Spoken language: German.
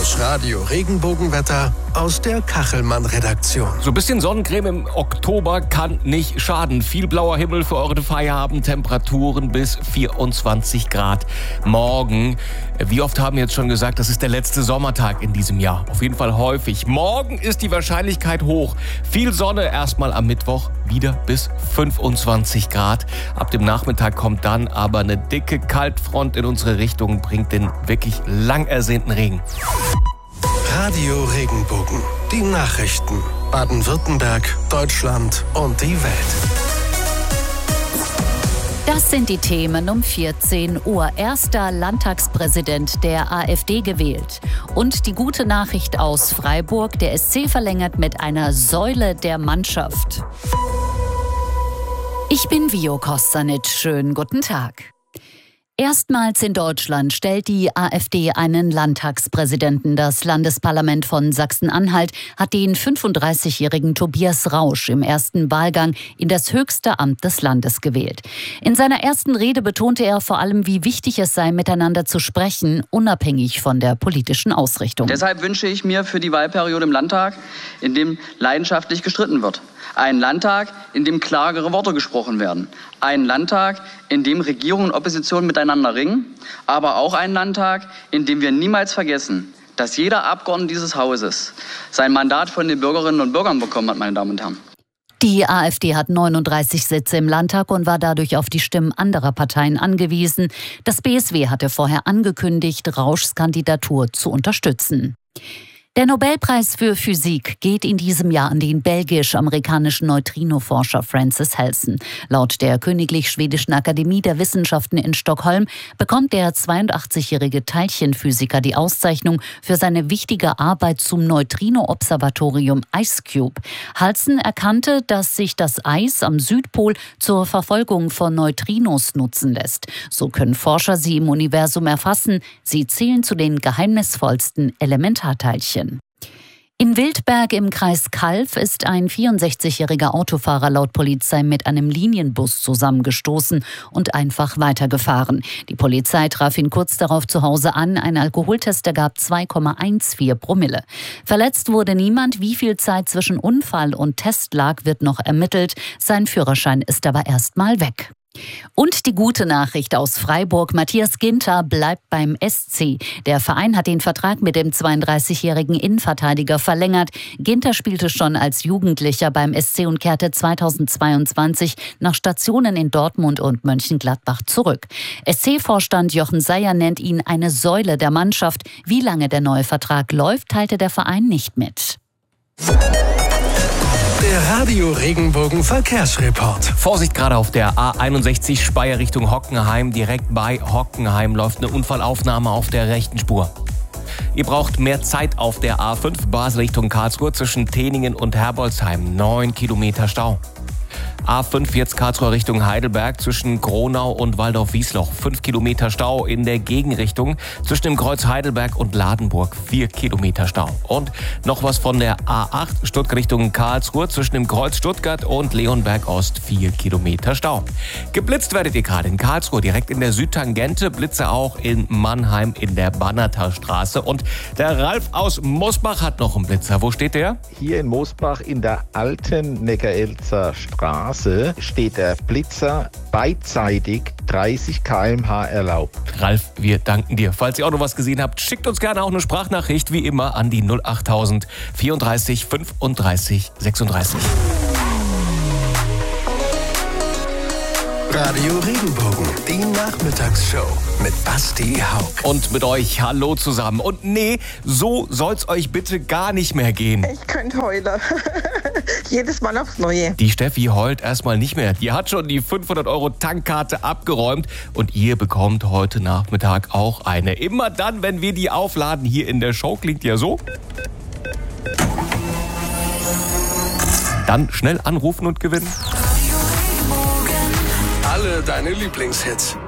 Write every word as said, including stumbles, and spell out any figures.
Das Radio-Regenbogenwetter aus der Kachelmann-Redaktion. So ein bisschen Sonnencreme im Oktober kann nicht schaden. Viel blauer Himmel für eure Feierabendtemperaturen bis vierundzwanzig Grad morgen. Wie oft haben wir jetzt schon gesagt, das ist der letzte Sommertag in diesem Jahr? Auf jeden Fall häufig. Morgen ist die Wahrscheinlichkeit hoch. Viel Sonne erstmal am Mittwoch, wieder bis fünfundzwanzig Grad. Ab dem Nachmittag kommt dann aber eine dicke Kaltfront in unsere Richtung, bringt den wirklich lang ersehnten Regen. Radio Regenbogen. Die Nachrichten. Baden-Württemberg, Deutschland und die Welt. Das sind die Themen um vierzehn Uhr. Erster Landtagspräsident der AfD gewählt. Und die gute Nachricht aus Freiburg. Der S C verlängert mit einer Säule der Mannschaft. Ich bin Vio Kostanic. Schönen guten Tag. Erstmals in Deutschland stellt die AfD einen Landtagspräsidenten. Das Landesparlament von Sachsen-Anhalt hat den fünfunddreißigjährigen Tobias Rausch im ersten Wahlgang in das höchste Amt des Landes gewählt. In seiner ersten Rede betonte er vor allem, wie wichtig es sei, miteinander zu sprechen, unabhängig von der politischen Ausrichtung. Deshalb wünsche ich mir für die Wahlperiode im Landtag, in dem leidenschaftlich gestritten wird. Ein Landtag, in dem klarere Worte gesprochen werden. Ein Landtag, in dem Regierung und Opposition miteinander ringen. Aber auch ein Landtag, in dem wir niemals vergessen, dass jeder Abgeordnete dieses Hauses sein Mandat von den Bürgerinnen und Bürgern bekommen hat, meine Damen und Herren. Die AfD hat neununddreißig Sitze im Landtag und war dadurch auf die Stimmen anderer Parteien angewiesen. Das B S W hatte vorher angekündigt, Rauschs Kandidatur zu unterstützen. Der Nobelpreis für Physik geht in diesem Jahr an den belgisch-amerikanischen Neutrino-Forscher Francis Helsen. Laut der Königlich Schwedischen Akademie der Wissenschaften in Stockholm bekommt der zweiundachtzigjährige Teilchenphysiker die Auszeichnung für seine wichtige Arbeit zum Neutrino-Observatorium IceCube. Helsen erkannte, dass sich das Eis am Südpol zur Verfolgung von Neutrinos nutzen lässt. So können Forscher sie im Universum erfassen. Sie zählen zu den geheimnisvollsten Elementarteilchen. In Wildberg im Kreis Calw ist ein vierundsechzigjähriger Autofahrer laut Polizei mit einem Linienbus zusammengestoßen und einfach weitergefahren. Die Polizei traf ihn kurz darauf zu Hause an. Ein Alkoholtest ergab zwei Komma vierzehn Promille. Verletzt wurde niemand. Wie viel Zeit zwischen Unfall und Test lag, wird noch ermittelt. Sein Führerschein ist aber erstmal weg. Und die gute Nachricht aus Freiburg. Matthias Ginter bleibt beim S C. Der Verein hat den Vertrag mit dem zweiunddreißigjährigen Innenverteidiger verlängert. Ginter spielte schon als Jugendlicher beim S C und kehrte zweitausendzweiundzwanzig nach Stationen in Dortmund und Mönchengladbach zurück. S C-Vorstand Jochen Seyer nennt ihn eine Säule der Mannschaft. Wie lange der neue Vertrag läuft, teilte der Verein nicht mit. Der Radio Regenbogen Verkehrsreport. Vorsicht gerade auf der A einundsechzig Speyer Richtung Hockenheim. Direkt bei Hockenheim läuft eine Unfallaufnahme auf der rechten Spur. Ihr braucht mehr Zeit auf der A fünf Basel Richtung Karlsruhe zwischen Teningen und Herbolzheim. Neun Kilometer Stau. A fünf jetzt Karlsruhe Richtung Heidelberg zwischen Gronau und Waldorf-Wiesloch. Fünf Kilometer Stau in der Gegenrichtung zwischen dem Kreuz Heidelberg und Ladenburg. Vier Kilometer Stau. Und noch was von der A acht Stuttgart Richtung Karlsruhe zwischen dem Kreuz Stuttgart und Leonberg Ost. Vier Kilometer Stau. Geblitzt werdet ihr gerade in Karlsruhe, direkt in der Südtangente. Blitze auch in Mannheim in der Bannerter Straße. Und der Ralf aus Mosbach hat noch einen Blitzer. Wo steht der? Hier in Mosbach in der alten Neckarelzer Straße steht der Blitzer beidseitig dreißig Kilometer pro Stunde erlaubt. Ralf, wir danken dir. Falls ihr auch noch was gesehen habt, schickt uns gerne auch eine Sprachnachricht, wie immer, an die null achttausend vierunddreißig fünfunddreißig sechsunddreißig. Radio Regenbogen, die Nachmittagsshow mit Basti Haug. Und mit euch, hallo zusammen. Und nee, so soll's euch bitte gar nicht mehr gehen. Ich könnte heulen. Jedes Mal aufs Neue. Die Steffi heult erstmal nicht mehr. Die hat schon die fünfhundert Euro Tankkarte abgeräumt. Und ihr bekommt heute Nachmittag auch eine. Immer dann, wenn wir die aufladen hier in der Show, klingt ja so. Dann schnell anrufen und gewinnen. Alle deine Lieblingshits.